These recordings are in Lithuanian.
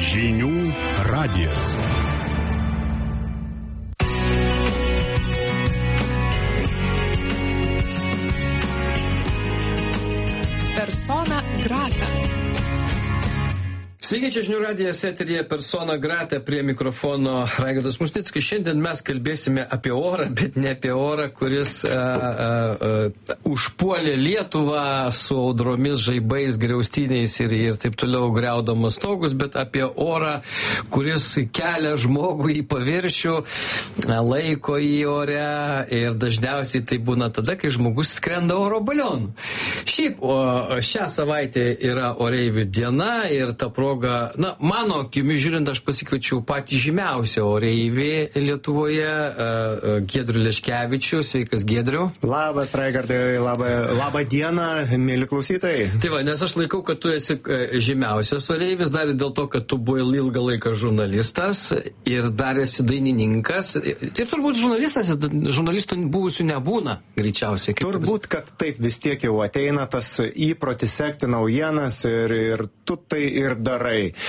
Žinių radijas. Persona grata. Sveiki, čia Žinių radijas eteryje Persona grata, prie mikrofono Raigardas Musnickas. Šiandien mes kalbėsime apie orą, bet ne apie orą, kuris užpuolė Lietuvą su audromis, žaibais, griaustiniais ir taip toliau griaudamas stogus, bet apie orą, kuris kelia žmogų į paviršių, laiko į ore ir dažniausiai tai būna tada, kai žmogus skrenda oro balionu. Šiaip šią savaitę yra oreivių diena ir ta proga, na, mano akimi žiūrint, aš pasikviečiau patį žymiausią oreivį Lietuvoje, Giedrių Leškevičių. Sveikas, Giedriau. Labas, Raigardai, labą dieną, mėly klausytojai. Tai va, nes aš laikau, kad tu esi žymiausias oreivis, dar ir dėl to, kad tu buvai ilgą laiką žurnalistas ir dar esi dainininkas. Ir turbūt žurnalistų buvusių nebūna, greičiausiai. Turbūt, kad taip vis tiek jau ateina tas įprotis sekti naujienas ir tu tai ir darai.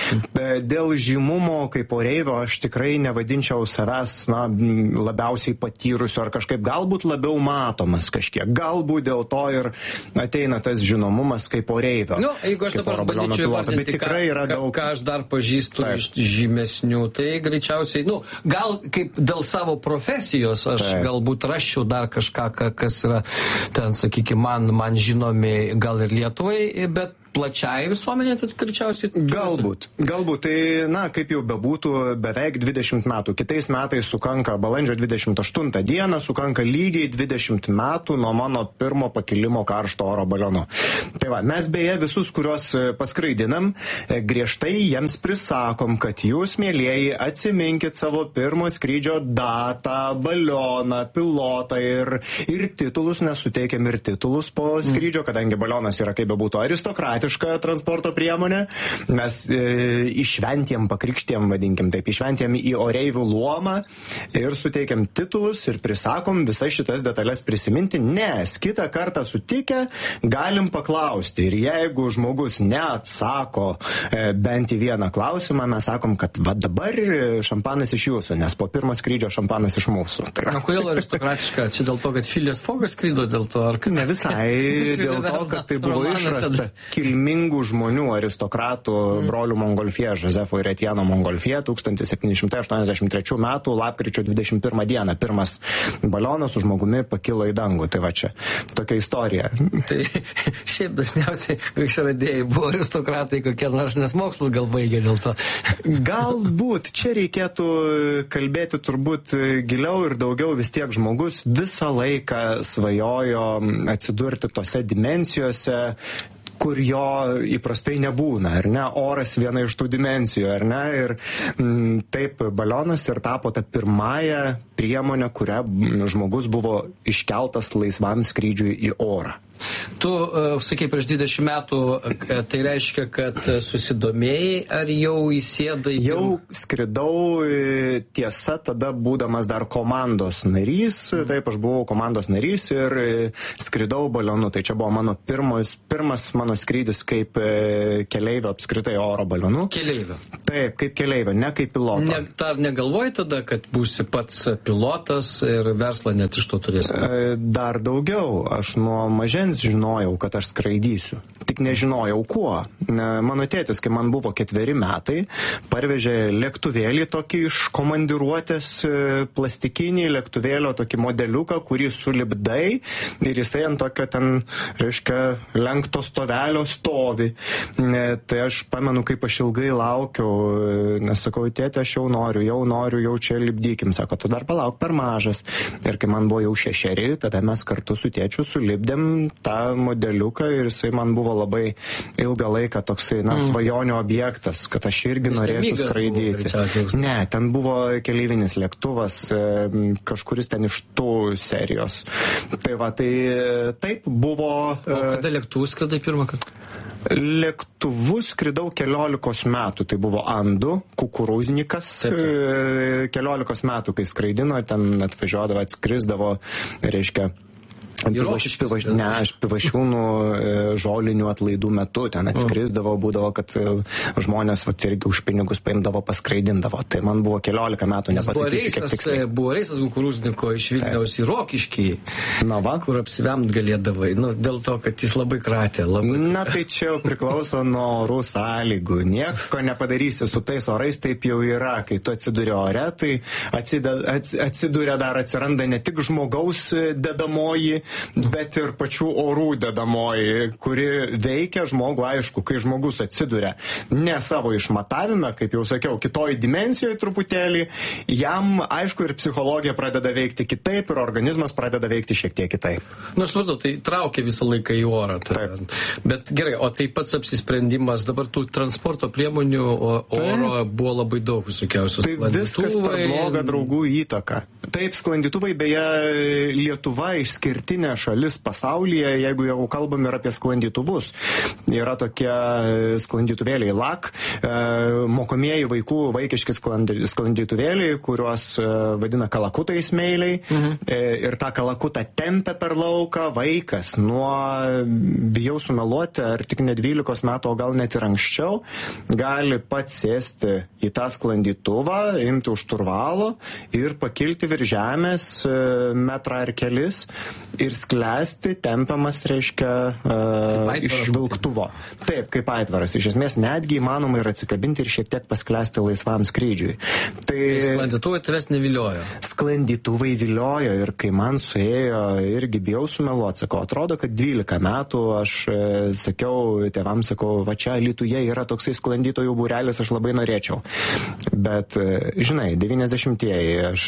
Dėl žymumo kaip oreivio aš tikrai nevadinčiau savęs labiausiai patyrusiu ar kažkaip, galbūt labiau matomas kažkiek. Galbūt dėl to ir ateina tas žinomumas kaip oreivio. Nu, jeigu aš dabar bandyčiau įvardinti, ką aš dar pažįstu iš žymesnių, tai greičiausiai, gal kaip dėl savo profesijos aš galbūt raščiau dar kažką, kas yra ten, sakykime, man žinomi gal ir Lietuvai, bet plačiai visuomenė, tai greičiausiai... Galbūt. Tai, kaip jau bebūtų, beveik 20 metų. Kitais metais sukanka balandžio 28 dieną, sukanka lygiai 20 metų nuo mano pirmo pakilimo karšto oro balionu. Tai va, mes beje visus, kuriuos paskraidinam, griežtai jiems prisakom, kad jūs, mielieji, atsiminkit savo pirmo skrydžio datą, balioną, pilotą ir titulus, nes suteikiam ir titulus po skrydžio, kadangi balionas yra kaip bebūtų aristokratiška transporto priemonė. Mes išventėm, pakrikštėm, vadinkim taip, išventėm į oreivių luomą ir suteikiam titulus ir prisakom visas šitas detalės prisiminti, nes kitą kartą sutikę galim paklausti. Ir jeigu žmogus neatsako bent į vieną klausimą, mes sakom, kad va dabar šampanas iš jūsų, nes po pirmo skrydžio šampanas iš mūsų. Kodėl aristokratiška? Čia dėl to, kad Phileas Foggas skrydo dėl to? Ar... Ne visai, dėl to, kad tai buvo išrasta kilmingų žmonių, aristokratų, brolių Montgolfier, Josefo ir Etieno Montgolfier, 1783 metų lapkričio 21 dieną pirmas balionas su žmogumi pakilo į dangų. Tai va čia tokia istorija. Tai šiaip dažniausiai išradėjai buvo aristokratai kokie nors, nes mokslus gal baigė dėl to. Galbūt čia reikėtų kalbėti turbūt giliau ir daugiau. Vis tiek žmogus visą laiką svajojo atsidurti tose dimensijose, kur jo įprastai nebūna, ar ne? Oras viena iš tų dimensijų, ar ne? Ir taip balionas ir tapo tą pirmąją priemonę, kurią žmogus buvo iškeltas laisvam skrydžiui į orą. Tu sakai prieš 20 metų, tai reiškia, kad susidomėjai ar jau įsėdai? Jau skridau, tiesa, tada būdamas dar komandos narys, taip, aš buvau komandos narys ir skridau balionu. Tai čia buvo mano pirmas mano skrydis kaip keleivio apskritai oro balionu. Keleivio? Taip, kaip keleivio, ne kaip piloto. Ar negalvoji tada, kad būsi pats pilotas ir verslą net iš to turėsi? Dar daugiau. Aš nuo mažens žinojau, kad aš skraidysiu. Tik nežinojau kuo. Mano tėtis, kai man buvo 4 metai, parvežė lėktuvėlį tokį iš komandiruotės, plastikinį lėktuvėlio tokį modeliuką, kurį sulipdai ir jisai ant tokio ten, reiškia, lenkto stovelio stovi. Tai aš pamenu, kaip aš ilgai laukiau, nes sakau, tėtė, aš jau noriu, jau čia lipdykim. Sako, tu dar palauk, per mažas. Ir kai man buvo jau 6, tada mes kartu su tėčiu sulipdėm tą modeliuką ir jisai man buvo labai ilgą laiką toksai, svajonių objektas, kad aš irgi norėsiu skraidyti. Ne, ten buvo keleivinis lėktuvas, kažkuris ten iš tų serijos. Tai va, tai taip buvo... O kada lėktuvų skridai pirmą kartą? Lėktuvu skridau 14 metų, tai buvo Andų, kukurūznikas, 14 metų, kai skraidino, ten atvažiuodavo, atskrisdavo, reiškia, Ne, aš Pivašiūnų žolinių atlaidų metu ten atskrisdavo, būdavo, kad žmonės irgi už pinigus paimdavo, paskraidindavo. Tai man buvo 14 metų, nepasakysiu, kiek tiksliai. Buvo reisas kukurūzniko iš Vilniaus į Rokiškį, kur apsivemt galėdavai. Dėl to, kad jis labai kratė. Na, tai čia jau priklauso nuo orų sąlygų. Nieko nepadarysi su tais orais, taip jau yra. Kai tu atsiduri ore, tai atsiranda ne tik žmogaus dedamoji, bet ir pačių orų dedamoji, kuri veikia žmogų, aišku, kai žmogus atsiduria ne savo išmatavime, kaip jau sakiau, kitoj dimensijoje truputėlį, jam, aišku, ir psichologija pradeda veikti kitaip, ir organizmas pradeda veikti šiek tiek kitaip. Aš supratau, tai traukia visą laiką į orą. Bet gerai, o tai pats apsisprendimas, dabar tų transporto priemonių oro buvo labai daug visokiausios. Tai viskas per blogą draugų įtaką. Taip, sklandytuvai, beje, Lietuva išskirtinė šalis pasaulyje, jeigu jau kalbam ir apie sklandytuvus. Yra tokie sklandytuvėliai LAK, mokomieji vaikiški sklandytuvėliai, kuriuos vadina kalakutais meiliai. Ir tą kalakutą tempia per lauką vaikas nuo, bijau sumeluoti, ar tik ne 12 metų, o gal net ir anksčiau, gali pats sėsti į tą sklandytuvą, imti už turvalo ir pakilti virš žemės metrą ar kelis ir sklęsti, tempiamas, reiškia, iš vilktuvo. Taip, kaip aitvaras. Iš esmės, netgi įmanoma ir atsikabinti ir šiek tiek pasklęsti laisvam skrydžiui. Tai sklandytuvai tavęs neviliojo? Sklandytuvai viliojo ir kai man suėjo, irgi bijau sumeluoti, sakau, atrodo, kad 12 metų aš sakiau, tėvams sakau, va čia Alytuje yra toksai sklandytojų būrelis, aš labai norėčiau. Bet, žinai, 90-ieji, aš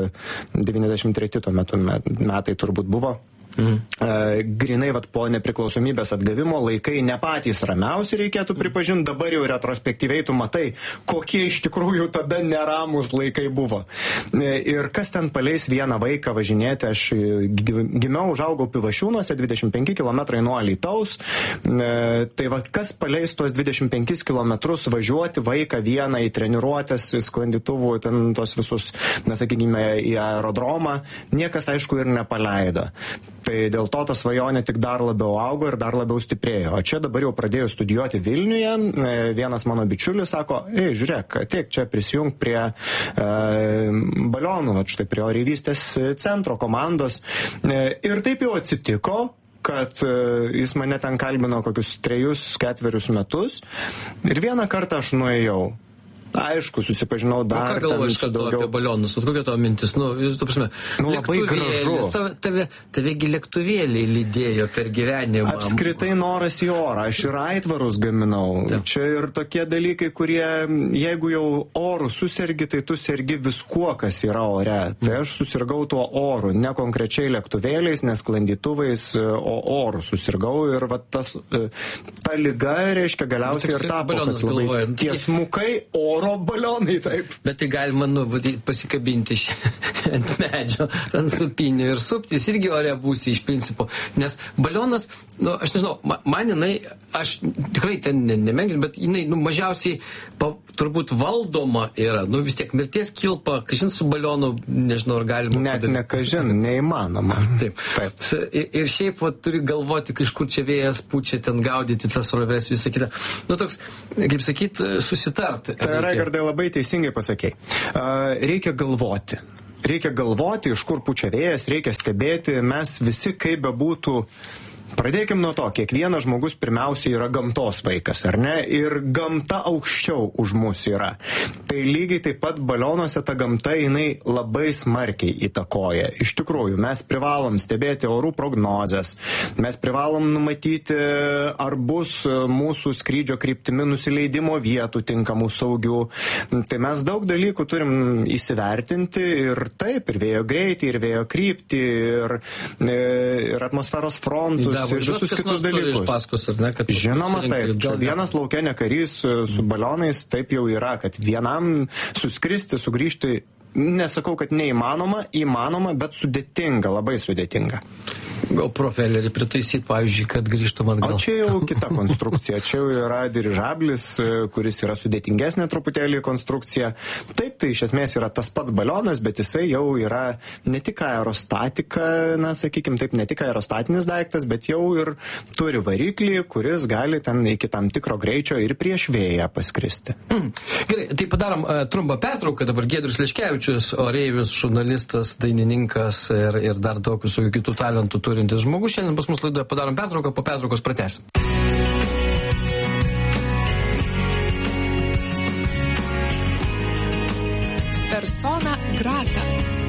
93 tuo metu metai turbūt buvo. Grinai po nepriklausomybės atgavimo laikai ne patys ramiausi, reikėtų pripažinti, dabar jau retrospektyviai tu matai, kokie iš tikrųjų tada neramus laikai buvo. Ir kas ten paleis vieną vaiką važinėti, aš gimiau, užaugau Pivašiūnuose, 25 km nuo Alytaus, tai kas paleis tuos 25 km važiuoti vaiką vieną į treniruotės, į sklandytuvų, ten tos visus, nesakykime, į aerodromą, niekas aišku ir nepaleido. Tai dėl to ta svajonė tik dar labiau augo ir dar labiau stiprėjo. O čia dabar jau pradėjau studijuoti Vilniuje. Vienas mano bičiulis sako, žiūrėk, ateik čia prisijung prie balionų, štai prie Oreivystės centro komandos. Ir taip jau atsitiko, kad jis mane ten kalbino kokius 3-4 metus. Ir vieną kartą aš nuėjau. Aišku, susipažinau dar ten su daugiau. Apie balionus, kokia tavo mintis? Labai gražu. Tavegi lėktuvėliai lydėjo per gyvenimą. Apskritai noras į orą. Aš ir aitvarus gaminau. Čia ir tokie dalykai, kurie, jeigu jau orų susergi, tai tu sergi viskuo, kas yra ore. Tai aš susirgau tuo oru, ne konkrečiai lėktuvėliais, ne sklandytuvais, o oru susirgau. Ir ta liga, reiškia, galiausiai ir tapo, kad labai tiesmukai oro balionai, taip. Bet tai galima pasikabinti ant medžio, ant supinių ir suptis, irgi ore būsi iš principo. Nes balionas, aš nežinau, man jinai, aš tikrai ten nemenkinu, bet jinai mažiausiai turbūt valdoma yra. Vis tiek mirties kilpa, kažin su balionu, nežinau, ar galima. Net ne kažin, neįmanoma. Taip. Ir šiaip turi galvoti, kažkur čia vėjas pučia, ten gaudyti tas roves, visą kitą. Toks, kaip sakyt, susitart. Tai Raigardai labai teisingai pasakei. Reikia galvoti. Reikia galvoti, iš kur pučia vėjas, reikia stebėti. Mes visi, kaip bebūtų, pradėkim nuo to, kiekvienas žmogus pirmiausiai yra gamtos vaikas, ar ne? Ir gamta aukščiau už mus yra. Tai lygiai taip pat balionuose ta gamta, jinai labai smarkiai įtakoja. Iš tikrųjų, mes privalom stebėti orų prognozes, mes privalom numatyti, ar bus mūsų skrydžio kryptimi nusileidimo vietų tinkamų saugių. Tai mes daug dalykų turim įsivertinti ir taip, ir vėjo greitį, ir vėjo kryptį, ir atmosferos frontus. Ir visus kitus dalykus. Paskos, ne, žinoma, taip. Vienas lauke ne karys su balionais taip jau yra, kad vienam suskristi, sugrįžti, nesakau, kad neįmanoma, įmanoma, bet sudėtinga, labai sudėtinga. Gal propelerį pritaisyti, pavyzdžiui, kad grįžtum atgal. O čia jau kita konstrukcija. Čia jau yra dirižablis, kuris yra sudėtingesnė truputėlį konstrukcija. Taip, tai iš esmės yra tas pats balionas, bet jisai jau yra ne tik aerostatika, na, sakykim taip, ne tik aerostatinis daiktas, bet jau ir turi variklį, kuris gali ten iki tam tikro greičio ir prieš vėją paskristi. Gerai, tai padarom trumpą pertrauką. Dabar Giedrius Leškevičius, oreivis, žurnalistas, dainininkas ir dar daug visų kitų talentų turintis žmogus. Šiandien pas mus laidoje padarom pertrauką, po pertraukos pratęsim. Persona grata.